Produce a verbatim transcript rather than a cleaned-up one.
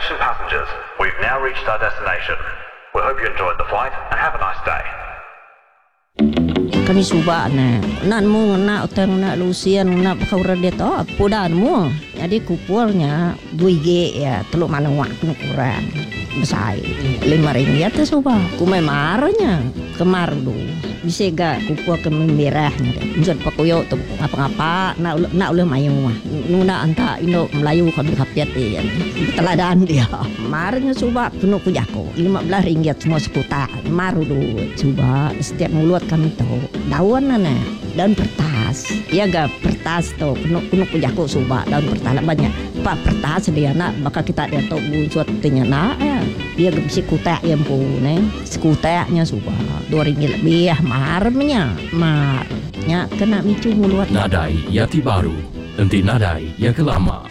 Attention passengers, we've now reached our destination. We hope you enjoyed the flight and have a nice day. Kami suba na nan mo na utang na Lucian na bakawra dito pudan mo jadi kupurnya dua G ya teluk malang waktu kurang besar lima ringgit tu suba kumai marnya kemar du bisa ga kupur ke merahnya bisa pakoyo tu apa-apa nak nak oleh mayu mah nuna anta Indo Melayu kami kapiat dia teladan dia marnya suba penuh kujako lima belas ringgit semua sekuta maru du suba setiap mulut kami tahu daun na daun pertas ya ga pertas tu penuh penuh kujako suba daun pertas banyak pak pertas dia nak maka kita dia tahu buat tanya nak ya dia bisa kutak yang pun eh sekutaknya suba dua ringgit lebih marnya marnya kena micu mulut Nadai Yati Baru, nanti nadai ya kelama.